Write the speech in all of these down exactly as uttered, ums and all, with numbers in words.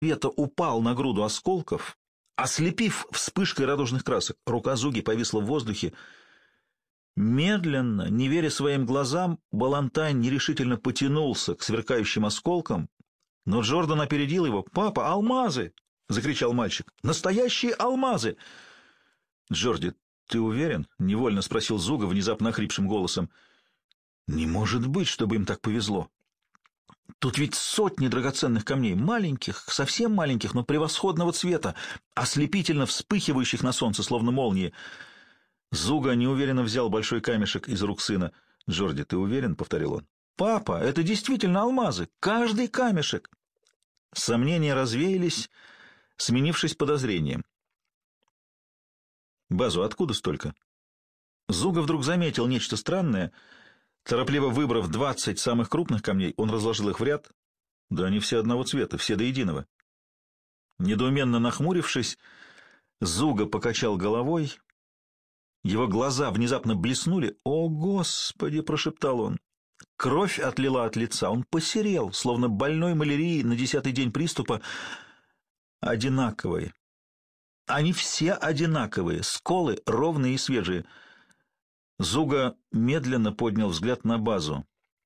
света упал на груду осколков, ослепив вспышкой радужных красок. Рука Зуги повисла в воздухе. Медленно, не веря своим глазам, Балантайн нерешительно потянулся к сверкающим осколкам, но Джордан опередил его. «Папа, алмазы!» — закричал мальчик. «Настоящие алмазы!» «Джорди, ты уверен?» — невольно спросил Зуга внезапно охрипшим голосом. «Не может быть, чтобы им так повезло. Тут ведь сотни драгоценных камней, маленьких, совсем маленьких, но превосходного цвета, ослепительно вспыхивающих на солнце, словно молнии». Зуга неуверенно взял большой камешек из рук сына. «Джорди, ты уверен?» — повторил он. «Папа, это действительно алмазы! Каждый камешек!» Сомнения развеялись, сменившись подозрением. «Базу, откуда столько?» Зуга вдруг заметил нечто странное. Торопливо выбрав двадцать самых крупных камней, он разложил их в ряд. Да они все одного цвета, все до единого. Недоуменно нахмурившись, Зуга покачал головой. Его глаза внезапно блеснули. «О, Господи!» — прошептал он. Кровь отлила от лица, он посерел, словно больной малярией на десятый день приступа. Одинаковые. Они все одинаковые, сколы ровные и свежие. Зуга медленно поднял взгляд на Базу.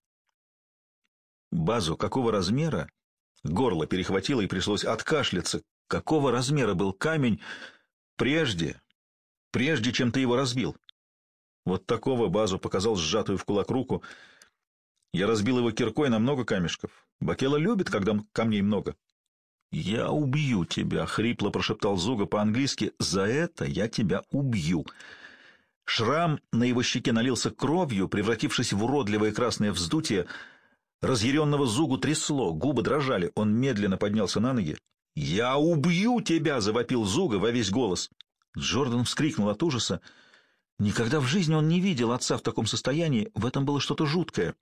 «Базу, какого размера?» Горло перехватило и пришлось откашляться. «Какого размера был камень прежде, прежде чем ты его разбил?» Вот такого. Базу показал сжатую в кулак руку. «Я разбил его киркой на много камешков. Бакела любит, когда камней много». «Я убью тебя», — хрипло прошептал Зуга по-английски. «За это я тебя убью». Шрам на его щеке налился кровью, превратившись в уродливое красное вздутие. Разъяренного Зугу трясло, губы дрожали. Он медленно поднялся на ноги. «Я убью тебя!» — завопил Зуга во весь голос. Джордан вскрикнул от ужаса. Никогда в жизни он не видел отца в таком состоянии. В этом было что-то жуткое.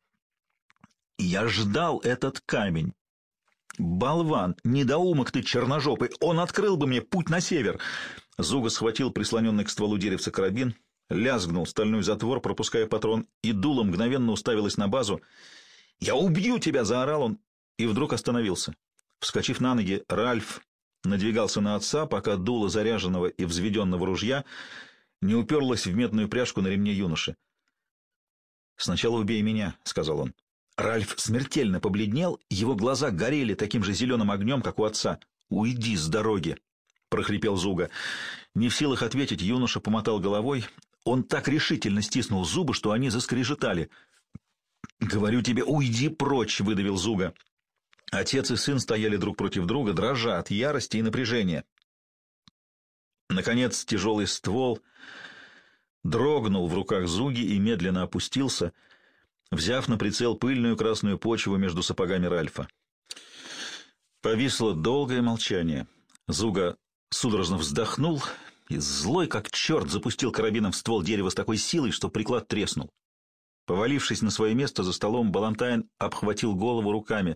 «Я ждал этот камень. Болван, недоумок ты черножопый, он открыл бы мне путь на север!» Зуга схватил прислоненный к стволу деревца карабин, лязгнул стальной затвор, пропуская патрон, и дуло мгновенно уставилось на Базу. «Я убью тебя!» — заорал он, и вдруг остановился. Вскочив на ноги, Ральф надвигался на отца, пока дуло заряженного и взведенного ружья не уперлось в медную пряжку на ремне юноши. «Сначала убей меня», — сказал он. Ральф смертельно побледнел, его глаза горели таким же зеленым огнем, как у отца. «Уйди с дороги!» — прохрипел Зуга. Не в силах ответить, юноша помотал головой. Он так решительно стиснул зубы, что они заскрежетали. «Говорю тебе, уйди прочь!» — выдавил Зуга. Отец и сын стояли друг против друга, дрожа от ярости и напряжения. Наконец тяжелый ствол дрогнул в руках Зуги и медленно опустился, взяв на прицел пыльную красную почву между сапогами Ральфа. Повисло долгое молчание. Зуга судорожно вздохнул и, злой как черт, запустил карабином в ствол дерева с такой силой, что приклад треснул. Повалившись на свое место за столом, Балантайн обхватил голову руками.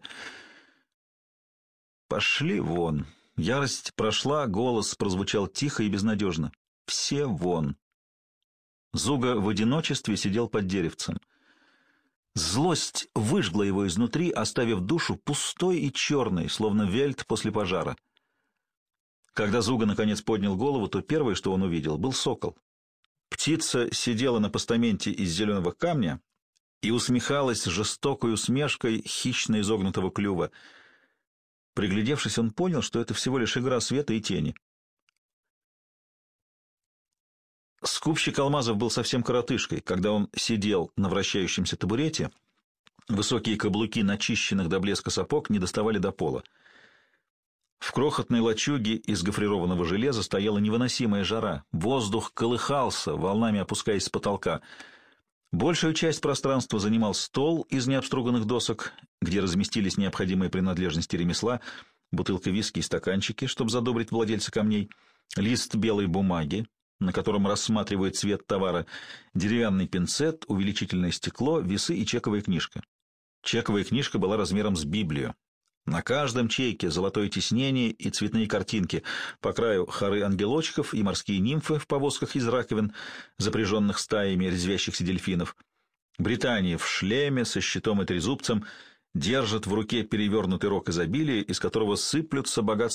«Пошли вон!» Ярость прошла, голос прозвучал тихо и безнадежно. «Все вон!» Зуга в одиночестве сидел под деревцем. Злость выжгла его изнутри, оставив душу пустой и черной, словно вельт после пожара. Когда Зуга наконец поднял голову, то первое, что он увидел, был сокол. Птица сидела на постаменте из зеленого камня и усмехалась жестокой усмешкой хищно изогнутого клюва. Приглядевшись, он понял, что это всего лишь игра света и тени. Скупщик алмазов был совсем коротышкой, когда он сидел на вращающемся табурете. Высокие каблуки начищенных до блеска сапог не доставали до пола. В крохотной лачуге из гофрированного железа стояла невыносимая жара. Воздух колыхался, волнами опускаясь с потолка. Большую часть пространства занимал стол из необструганных досок, где разместились необходимые принадлежности ремесла, бутылка виски и стаканчики, чтобы задобрить владельца камней, лист белой бумаги, на котором рассматривают цвет товара, деревянный пинцет, увеличительное стекло, весы и чековая книжка. Чековая книжка была размером с Библию. На каждом чеке золотое тиснение и цветные картинки, по краю хоры ангелочков и морские нимфы в повозках из раковин, запряженных стаями резвящихся дельфинов. Британия в шлеме со щитом и трезубцем, держит в руке перевернутый рог изобилия, из которого сыплются богатства